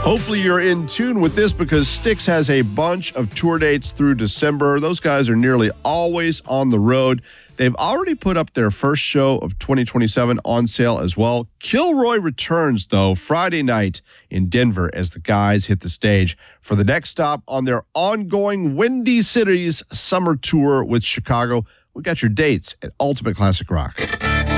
Hopefully you're in tune with this because Styx has a bunch of tour dates through December. Those guys are nearly always on the road. They've already put up their first show of 2027 on sale as well. Kilroy returns, though, Friday night in Denver as the guys hit the stage for the next stop on their ongoing Windy Cities summer tour with Chicago. We got your dates at Ultimate Classic Rock.